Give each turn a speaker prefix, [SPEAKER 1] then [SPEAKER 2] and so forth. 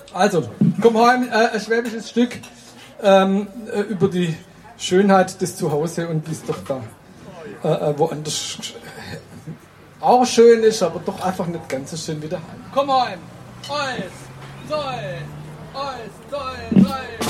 [SPEAKER 1] Also, komm heim, ein schwäbisches Stück über die Schönheit des Zuhause und wie es doch da woanders auch schön ist, aber doch einfach nicht ganz so schön wie daheim. Komm heim! Eins, zwei, drei.